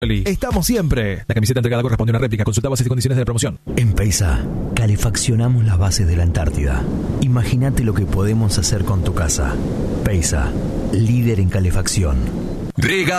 Estamos siempre. La camiseta entregada corresponde a una réplica. Consulta bases y condiciones de la promoción. En Peisa, calefaccionamos las bases de la Antártida. Imagínate lo que podemos hacer con tu casa. Peisa, líder en calefacción.